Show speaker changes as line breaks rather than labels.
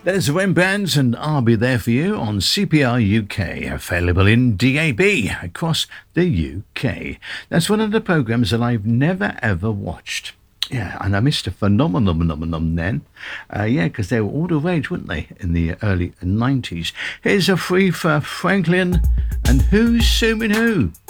There's Rembrandts and I'll Be There For You on CPR UK, available in DAB across the UK. That's one of the programmes that I've never ever watched. Yeah, and I missed a phenomenon then. Because they were all the rage, weren't they, in the early 90s. Here's a Aretha Franklin and Who's Suing Who?